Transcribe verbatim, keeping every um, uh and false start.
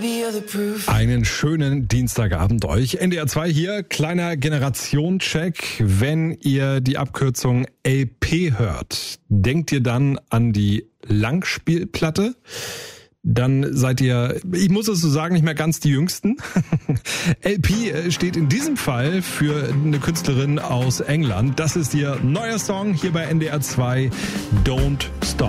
Einen schönen Dienstagabend euch. N D R zwei hier, kleiner Generationscheck. Wenn ihr die Abkürzung L P hört, denkt ihr dann an die Langspielplatte? Dann seid ihr, ich muss es so sagen, nicht mehr ganz die Jüngsten. L P steht in diesem Fall für eine Künstlerin aus England. Das ist ihr neuer Song hier bei N D R zwei, Don't Stop.